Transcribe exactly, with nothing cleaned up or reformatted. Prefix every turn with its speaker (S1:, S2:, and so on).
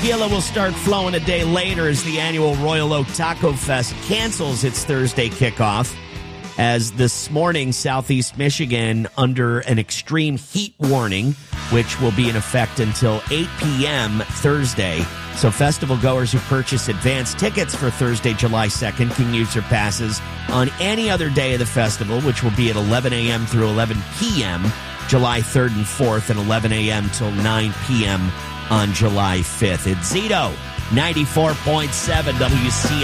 S1: tequila will start flowing a day later as the annual Royal Oak Taco Fest cancels its Thursday kickoff. As this morning, Southeast Michigan under an extreme heat warning, which will be in effect until eight p.m. Thursday. So festival goers who purchase advance tickets for Thursday, July second can use their passes on any other day of the festival, which will be at eleven a.m. through eleven p.m. July third and fourth, and eleven a.m. till nine p.m. on July fifth. It's Zito, ninety-four point seven W C